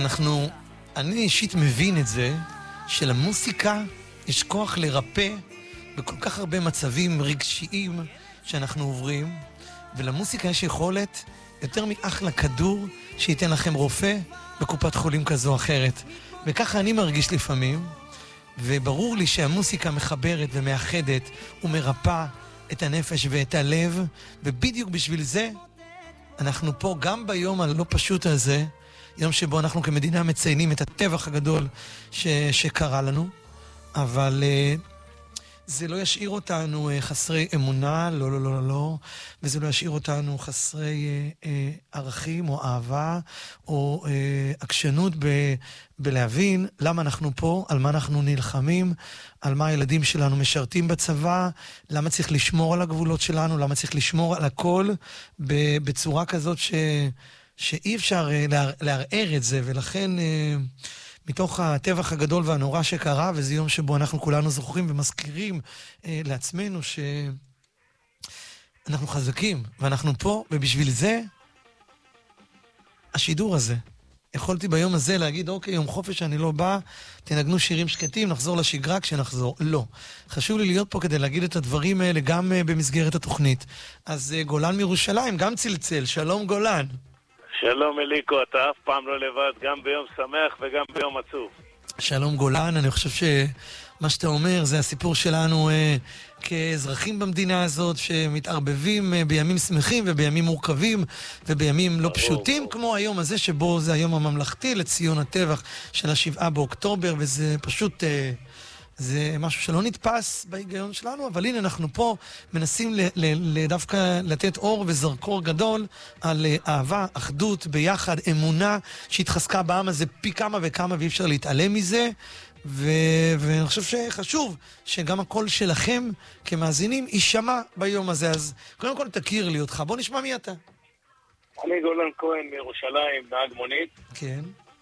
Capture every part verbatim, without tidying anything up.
אנחנו, אני אישית מבין את זה, שלמוסיקה יש כוח לרפא בכל כך הרבה מצבים רגשיים שאנחנו עוברים, ולמוסיקה יש יכולת יותר מאחלה כדור שייתן לכם רופא בקופת חולים כזו או אחרת. וככה אני מרגיש לפעמים, וברור לי שהמוסיקה מחברת ומאחדת ומרפא את הנפש ואת הלב, ובדיוק בשביל זה אנחנו פה גם ביום הלא פשוט הזה, יום שבו אנחנו כמדינה מציינים את הטבח הגדול ש- שקרה לנו, אבל uh, זה לא ישאיר אותנו uh, חסרי אמונה, לא, לא, לא, לא, לא, וזה לא ישאיר אותנו חסרי uh, uh, ערכים או אהבה או uh, עקשנות ב- בלהבין למה אנחנו פה, על מה אנחנו נלחמים, על מה הילדים שלנו משרתים בצבא, למה צריך לשמור על הגבולות שלנו, למה צריך לשמור על הכל בצורה כזאת ש... שאי אפשר לערער את זה, ולכן מתוך הטבח הגדול והנורא שקרה, וזה יום שבו אנחנו כולנו זוכרים ומזכירים לעצמנו שאנחנו חזקים, ואנחנו פה, ובשביל זה השידור הזה. יכולתי ביום הזה להגיד, אוקיי, יום חופש אני לא בא, תנגנו שירים שקטים, נחזור לשגרה כשנחזור. לא. חשוב לי להיות פה כדי להגיד את הדברים האלה גם במסגרת התוכנית. אז גולן מירושלים, גם צלצל. שלום גולן. שלום אליקו, אתה אף פעם לא לבד, גם ביום שמח וגם ביום עצוב. שלום גולן, אני חושב שמה שאתה אומר זה הסיפור שלנו אה, כאזרחים במדינה הזאת, שמתערבבים אה, בימים שמחים ובימים מורכבים ובימים לא פשוטים, כמו היום הזה שבו זה היום הממלכתי לציון הטבח של השבעה באוקטובר, וזה פשוט... אה, זה משהו שלא נתפס בהיגיון שלנו, אבל הנה אנחנו פה מנסים ל- ל- ל- דווקא לתת אור וזרקור גדול על אהבה, אחדות, ביחד, אמונה שהתחזקה בעם הזה פי כמה וכמה ואי אפשר להתעלם מזה, ו- ואני חושב שחשוב שגם הקול שלכם כמאזינים יישמע ביום הזה. אז קודם כל תכיר לי אותך, בוא נשמע מי אתה. אני גולן כהן מירושלים, נהג מונית. כן.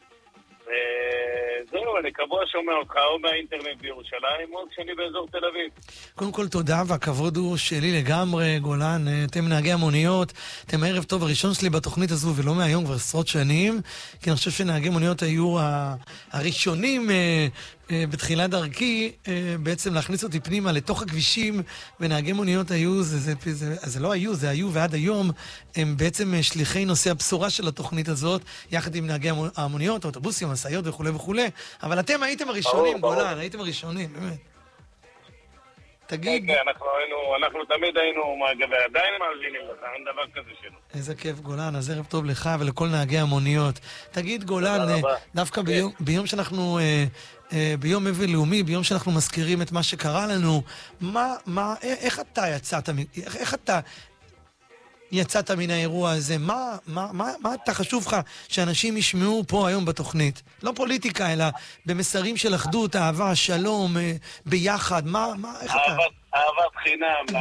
וזהו, אני קבוע שומע אותך או מהאינטרנט בירושלים או כשאני באזור תל אביב. קודם כל תודה, והכבוד הוא שלי לגמרי, גולן. אתם נהגי המוניות, אתם הערב טוב הראשון שלי בתוכנית הזו, ולא מהיום, כבר עשרות שנים, כי אני חושב שנהגי מוניות היו הראשונים בתחילת דרכי, בעצם להכניס אותי פנימה לתוך הכבישים, ונהגי מוניות היו, זה, זה, זה, זה לא היו, זה היו ועד היום, הם בעצם שליחי נושא הבשורה של התוכנית הזאת, יחד עם נהגי המוניות, האוטובוסים, הסעיות וכו' וכו'. אבל אתם הייתם הראשונים, ברור, גולן, ברור. הייתם הראשונים, באמת. תגיד... כן, אנחנו, היינו, אנחנו תמיד היינו עדיין מאזינים לך, אין דבר כזה שלנו. איזה כיף גולן, אז ערב טוב לך ולכל נהגי המוניות. תגיד גולן, דווקא ביום, ביום שאנחנו... ביום אבל לאומי, ביום שאנחנו מזכירים את מה שקרה לנו, מה, מה, איך אתה יצאת, איך, איך אתה יצאת מן האירוע הזה? מה, מה, מה, מה אתה חשוב לך שאנשים ישמעו פה היום בתוכנית? לא פוליטיקה, אלא במסרים של אחדות, אהבה, שלום, ביחד, מה, מה, איך אתה? אהבת, אהבת חינם.